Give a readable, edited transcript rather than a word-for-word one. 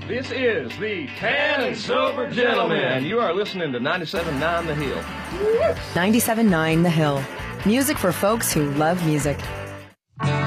This is the Tan and Sober Gentleman, and you are listening to 97.9 The Hill. 97.9 The Hill. Music for folks who love music.